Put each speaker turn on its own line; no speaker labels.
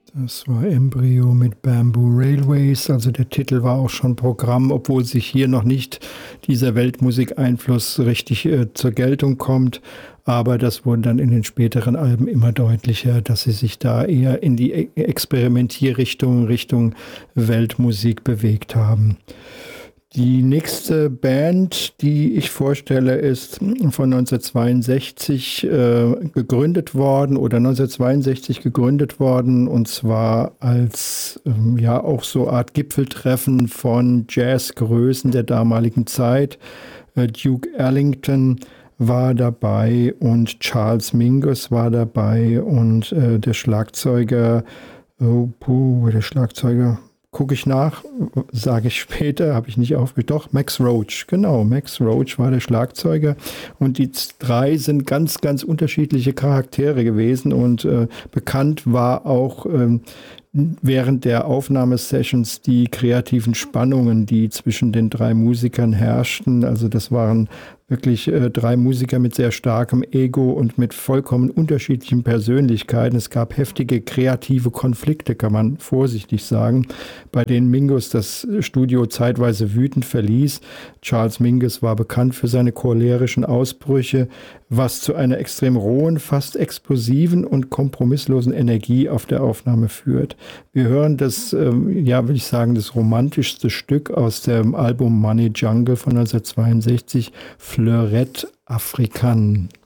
Das war Embryo mit Bamboo Railways, also der Titel war auch schon Programm, obwohl sich hier noch nicht dieser Weltmusikeinfluss richtig zur Geltung kommt. Aber das wurde dann in den späteren Alben immer deutlicher, dass sie sich da eher in die Experimentierrichtung, Richtung Weltmusik bewegt haben. Die nächste Band, die ich vorstelle, ist von 1962 gegründet worden oder 1962 gegründet worden, und zwar als ja auch so eine Art Gipfeltreffen von Jazzgrößen der damaligen Zeit. Duke Ellington war dabei und Charles Mingus war dabei und der Schlagzeuger, gucke ich nach, sage ich später, habe ich nicht aufgehört. Doch, Max Roach, genau, Max Roach war der Schlagzeuger, und die drei sind ganz, ganz unterschiedliche Charaktere gewesen, und bekannt war auch während der Aufnahmesessions die kreativen Spannungen, die zwischen den drei Musikern herrschten. Also das waren wirklich drei Musiker mit sehr starkem Ego und mit vollkommen unterschiedlichen Persönlichkeiten. Es gab heftige kreative Konflikte, kann man vorsichtig sagen, bei denen Mingus das Studio zeitweise wütend verließ. Charles Mingus war bekannt für seine cholerischen Ausbrüche, was zu einer extrem rohen, fast explosiven und kompromisslosen Energie auf der Aufnahme führt. Wir hören das, ja, will ich sagen, das romantischste Stück aus dem Album Money Jungle von 1962, Fleurette Africaine.